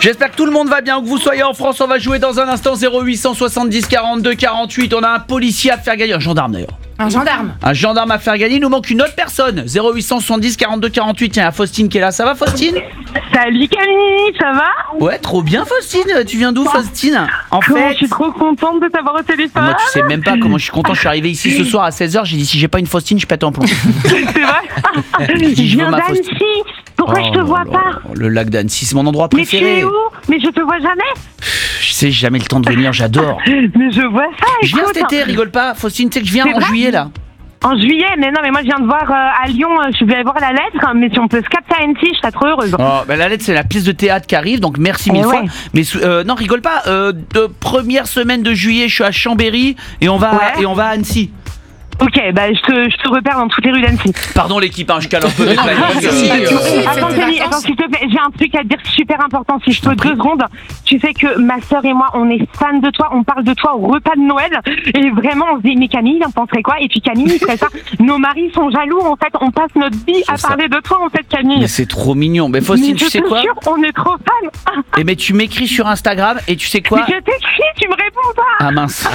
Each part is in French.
J'espère que tout le monde va bien, où que vous soyez en France. On va jouer dans un instant 0870 42 48. On a un policier à faire gagner, un gendarme d'ailleurs. Un gendarme. Un gendarme à faire gagner, il nous manque une autre personne. 0870 42 48, tiens, il y a Faustine qui est là. Ça va Faustine? Salut Camille, ça va? Ouais, trop bien Faustine. Tu viens d'où Faustine? Je suis trop contente de t'avoir au téléphone. Moi tu sais même pas comment je suis content. Je suis arrivé ici ce soir à 16h, j'ai dit si j'ai pas une Faustine, je pète un plomb. C'est vrai? Je viens veux ma d'Annecy. Pourquoi je te vois pas? Le lac d'Annecy, c'est mon endroit Mais tu préféré. es où? Mais je te vois jamais. Je sais, j'ai jamais le temps de venir, j'adore. Mais je vois ça, Je viens écoute. cet été, rigole pas. Faustine, tu sais que je viens C'est en vrai juillet là. En juillet, mais non, mais moi je viens de voir à Lyon, je vais voir la lettre, mais si on peut se capter à Annecy, je serais trop heureuse. Oh, bah la lettre, c'est la pièce de théâtre qui arrive, donc merci mille fois. Ouais. Mais non, rigole pas. De première semaine de juillet, je suis à Chambéry et on va à Annecy. Ok, bah je te repère dans toutes les rues d'Annecy. Pardon l'équipe, hein, je cale un peu les planning. Attends Camille, attends s'il te plaît, j'ai un truc à te dire super important, si je peux 2 secondes. Tu sais que ma sœur et moi, on est fans de toi, on parle de toi au repas de Noël, et vraiment on se dit mais Camille, on penserait quoi? Et puis Camille, il ferait ça. Nos maris sont jaloux, en fait, on passe notre vie à parler de toi en fait Camille. Mais c'est trop mignon. Mais Faustine, Mais tu sais quoi? Je te jure, on est trop fans. Et mais tu m'écris sur Instagram et tu sais quoi? Mais je t'écris, tu me réponds pas. Ah mince.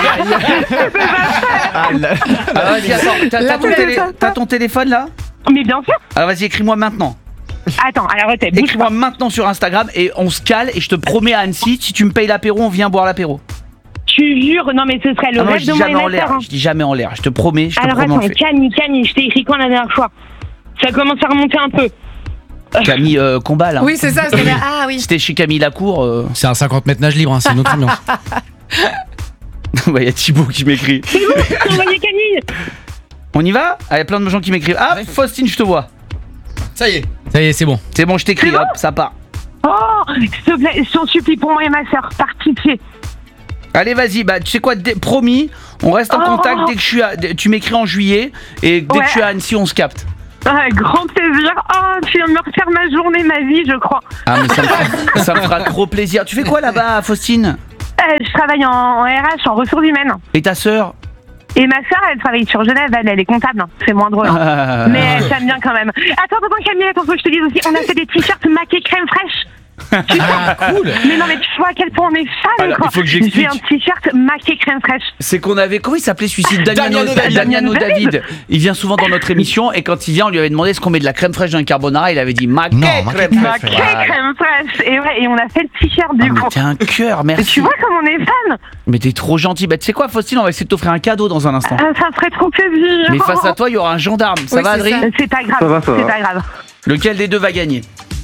Ah, vas-y, attends, t'as ton téléphone là? Mais bien sûr. Alors vas-y, écris-moi maintenant. Attends, alors attends, bouge Écris-moi pas. maintenant sur Instagram et on se cale et je te promets à Annecy, si tu me payes l'apéro, on vient boire l'apéro. Tu jures, non mais ce serait le Ah non, rêve je de dis moi et jamais en ma l'air, sœur. je dis jamais en l'air, je te promets, Alors on attends, le fait. Camille, je t'ai écrit quand la dernière fois? Ça commence à remonter un peu. Camille Combat là. Oui, c'est ça. Ah oui. C'était chez Camille Lacour. C'est un 50 mètres nage libre, hein, c'est une autre ambiance. Il y a Thibaut qui m'écrit. C'est où? T'as envoyé Camille? On y va? Il y a plein de gens qui m'écrivent. Ah, Faustine, je te vois. Ça y est, c'est bon. C'est bon, je t'écris, C'est bon hop, ça part. Oh, s'il te plaît, je t'en supplie pour moi et ma sœur, par pitié. Allez, vas-y, bah tu sais quoi, promis, on reste en contact dès que je suis tu m'écris en juillet et dès que je suis à Annecy, on se capte. Ah, grand plaisir. Oh, tu viens de me refaire ma journée, ma vie, je crois. Ah, mais ça me fera trop plaisir. Tu fais quoi là-bas, Faustine? Je travaille en RH, en ressources humaines. Et ta sœur? Et ma sœur, elle travaille sur Genève, elle est comptable. C'est moins drôle. Mais elle s'aime bien quand même. Attends, Camille, faut que je te dise aussi, on a fait des t-shirts maqués crème fraîche. Ah, cool. Mais non, mais tu vois à quel point on est fans, Alors, quoi. il faut que j'explique. J'ai un t-shirt maqué crème fraîche. C'est qu'on avait, comment il s'appelait celui-ci? Damiano Damiano David. Il vient souvent dans notre émission et quand il vient, on lui avait demandé est-ce qu'on met de la crème fraîche dans le carbonara. Il avait dit maquet crème fraîche. Maqué crème fraîche. Et ouais, et on a fait le t-shirt du Ah, mais coup. t'es un cœur, Et merci. tu vois comme on est fan. Mais t'es trop gentil. Bah tu sais quoi, Faustine, on va essayer de t'offrir un cadeau dans un instant. Ça ferait trop plaisir. Mais face à toi, il y aura un gendarme. Ça Oui, va, c'est Adrien? ça. C'est pas grave, c'est pas grave. Lequel des deux va gagner?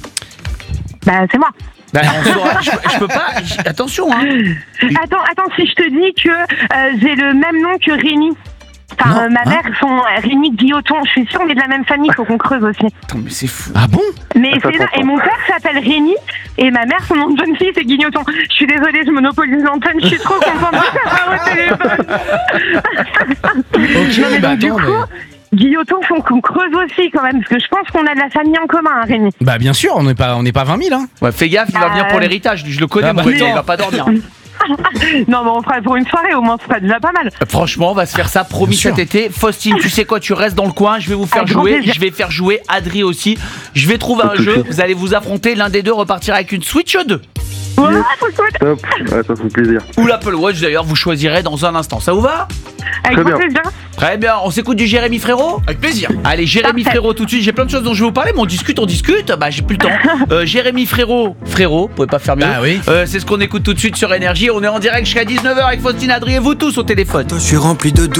Bah, c'est moi. Bah, on saura. Je peux pas. Attention, hein. Attends, si je te dis que j'ai le même nom que Rémi. Enfin, ma mère, son Rémi Guilloton. Je suis sûre qu'on est de la même famille, faut qu'on creuse aussi. Attends, mais c'est fou. Ah bon? Mais c'est ça. Et mon père s'appelle Rémi, et ma mère, son nom de jeune fille, c'est Guignoton. Je suis désolée, je monopolise l'antenne, je suis trop contente de t'avoir au téléphone. Ok, Non, mais bah donc, du attends. coup, Guilloton, faut qu'on creuse aussi quand même, parce que je pense qu'on a de la famille en commun, hein, Rémi. Bah bien sûr, on n'est pas 20 000, hein. Ouais, fais gaffe, il va venir pour l'héritage. Je le connais, Ah, bah, mon attends. il va pas dormir. Non, mais on fera pour une soirée, au moins, ce sera déjà pas mal. Franchement, on va se faire ça, promis, Bien sûr. cet été. Faustine, tu sais quoi, tu restes dans le coin, je vais vous faire Avec grand jouer. plaisir. Je vais faire jouer Adri aussi. Je vais trouver un jeu, vous allez vous affronter. L'un des deux repartira avec une Switch 2. Ouais, faut le souhaiter. Top, ouais, ça fait plaisir. Ou l'Apple Watch d'ailleurs, vous choisirez dans un instant. Ça vous va? Avec Très grand bien. plaisir. Très bien, on s'écoute du Jérémy Frérot? Avec plaisir. Allez, Jérémy Parfait. Frérot tout de suite, j'ai plein de choses dont je vais vous parler, mais on discute. Bah j'ai plus le temps. Jérémy Frérot, vous pouvez pas faire mieux. Ah oui. C'est ce qu'on écoute tout de suite sur Énergie. On est en direct jusqu'à 19h avec Faustine, Adri et vous tous au téléphone. Je suis rempli de doutes.